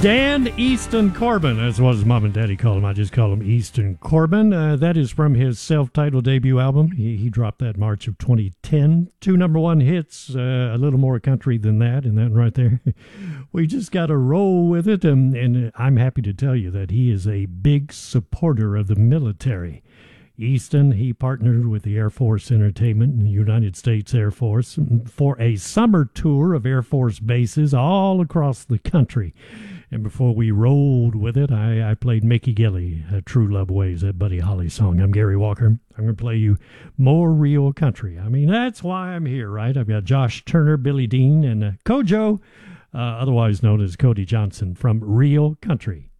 Dan Easton Corbin, that's what his mom and daddy call him. I just call him Easton Corbin. That is from his self-titled debut album. He dropped that March of 2010. 2 number one hits, a little more country than that, and that right there. We just got to roll with it, and I'm happy to tell you that he is a big supporter of the military. Easton, he partnered with the Air Force Entertainment and the United States Air Force for a summer tour of Air Force bases all across the country. And before we rolled with it, I played Mickey Gilley, True Love Ways, that Buddy Holly song. I'm Gary Walker. I'm going to play you more real country. I mean, that's why I'm here, right? I've got Josh Turner, Billy Dean, and Kojo, otherwise known as Cody Johnson from Real Country.